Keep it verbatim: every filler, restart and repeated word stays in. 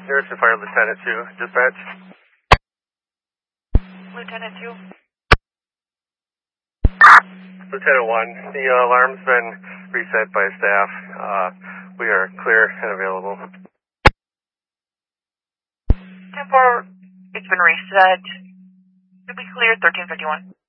Harrison Fire Lieutenant two, dispatch. Lieutenant two. Lieutenant one, the uh, alarm's been reset by staff. Uh, we are clear and available. ten four, it's been reset. Should be clear, thirteen fifty-one.